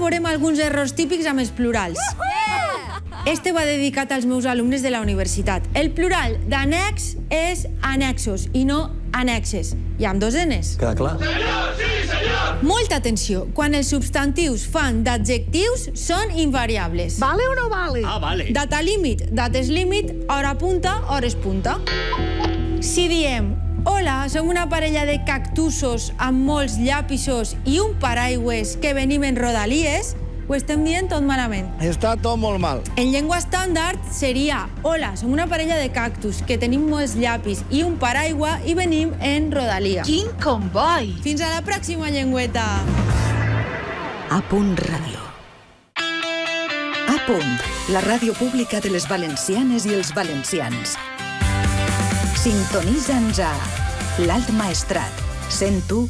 veurem alguns errors típics amb els plurals. Este va dedicat als meus alumnes de la universitat. El plural d'annex és annexos i no annexes, i amb dos Ns. Queda clar? Senyor, sí, senyor! Molta atenció, quan els substantius fan d'adjectius són invariables. ¿Vale o no vale? Ah, vale. Data límit, dates límit, hora punta, hores punta. Si diem, hola, som una parella de cactussos amb molts llapisos i un paraigües que venim en rodalies, ho estem dient tot malament. Està tot molt mal. En llengua estàndard seria, hola, som una parella de cactus que tenim molts llapis i un paraigua i venim en rodalia. Quin comboi! Fins a la pròxima, llengüeta! A Punt Ràdio. A Punt, la ràdio pública de les valencianes i els valencians. Sintonitza'ns a l'Alt Maestrat, 101,4.